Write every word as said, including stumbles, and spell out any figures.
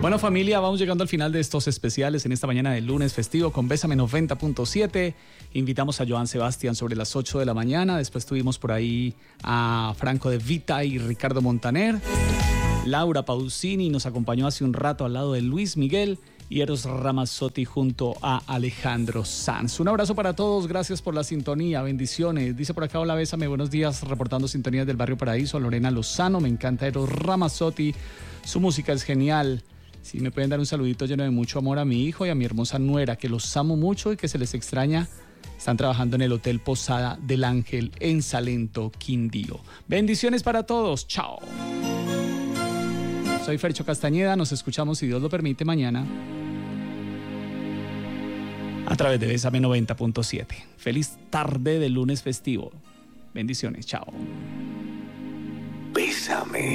Bueno, familia, vamos llegando al final de estos especiales en esta mañana de lunes festivo con Bésame noventa punto siete. Invitamos a Joan Sebastián sobre las ocho de la mañana. Después tuvimos por ahí a Franco de Vita y Ricardo Montaner. Laura Pausini nos acompañó hace un rato al lado de Luis Miguel y Eros Ramazzotti junto a Alejandro Sanz. Un abrazo para todos, gracias por la sintonía, bendiciones. Dice por acá, hola Bésame, buenos días, reportando sintonías del Barrio Paraíso, Lorena Lozano, me encanta Eros Ramazzotti, su música es genial. Si me pueden dar un saludito lleno de mucho amor a mi hijo y a mi hermosa nuera, que los amo mucho y que se les extraña. Están trabajando en el Hotel Posada del Ángel en Salento, Quindío. Bendiciones para todos, chao. Soy Fercho Castañeda, nos escuchamos si Dios lo permite mañana a través de Bésame noventa punto siete. Feliz tarde de lunes festivo. Bendiciones, chao. Bésame.